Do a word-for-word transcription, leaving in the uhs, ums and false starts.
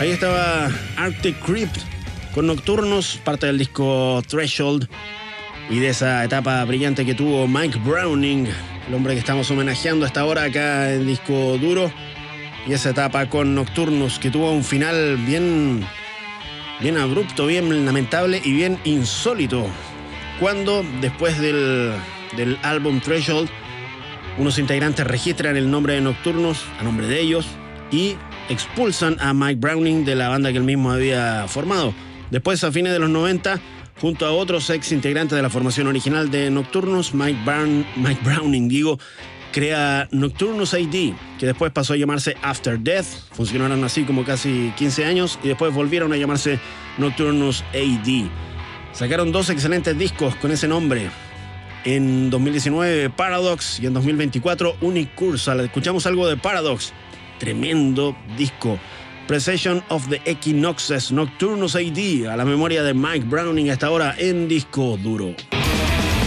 Ahí estaba Arctic Crypt con Nocturnos, parte del disco Threshold, y de esa etapa brillante que tuvo Mike Browning, el hombre que estamos homenajeando hasta ahora acá en Disco Duro, y esa etapa con Nocturnos que tuvo un final bien, bien abrupto, bien lamentable y bien insólito, cuando después del, del álbum Threshold unos integrantes registran el nombre de Nocturnos a nombre de ellos y expulsan a Mike Browning de la banda que él mismo había formado. Después, a fines de los noventa, junto a otros ex integrantes de la formación original de Nocturnos, Mike, Brown, Mike Browning, digo, crea Nocturnus A D, que después pasó a llamarse After Death. Funcionaron así como casi quince años y después volvieron a llamarse Nocturnus A D. Sacaron dos excelentes discos con ese nombre. En dos mil diecinueve, Paradox, y en dos mil veinticuatro, Unicursal. Escuchamos algo de Paradox. Tremendo disco. Precession of the Equinoxes, Nocturnus A D, a la memoria de Mike Browning hasta ahora en Disco Duro.